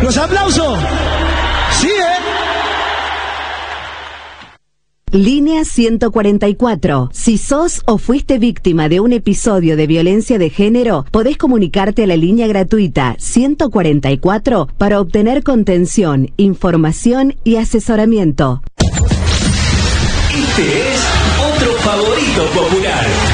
Los aplausos. Sí, Línea 144. Si sos o fuiste víctima de un episodio de violencia de género, podés comunicarte a la línea gratuita 144 para obtener contención, información y asesoramiento. Este es otro favorito popular.